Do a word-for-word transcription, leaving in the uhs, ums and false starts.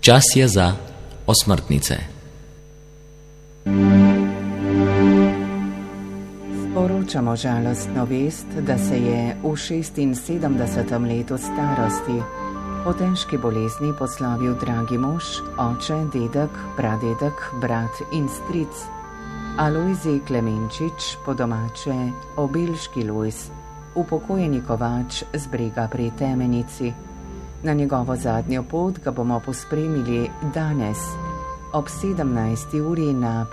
Čas je za osmrtnice. Sporočamo žalostno vest, da se je v šestinsedemdesetem letu starosti po težki bolezni poslovil dragi mož, oče, dedek, pradedek, brat in stric, Alojzij Klemenčič, po domače Obelški Lojz, upokojeni kovač z Brega pri Temenici. Na njegovo zadnjo pot ga bomo pospremili danes ob sedemnajsti uri na